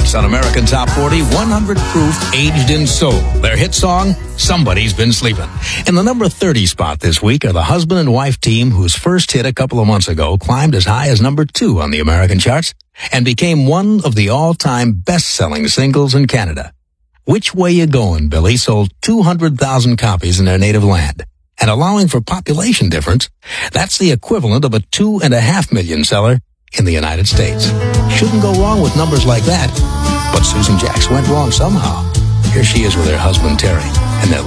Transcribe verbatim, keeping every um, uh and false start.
weeks on American Top forty, one hundred proof Aged in Soul. Their hit song, Somebody's Been Sleeping. In the number thirty spot this week are the husband and wife team whose first hit a couple of months ago climbed as high as number two on the American charts and became one of the all-time best-selling singles in Canada. Which Way You Goin', Billy, sold two hundred thousand copies in their native land. And allowing for population difference, that's the equivalent of a two and a half million seller in the United States. Shouldn't go wrong with numbers like that. But Susan Jacks went wrong somehow. Here she is with her husband, Terry, and their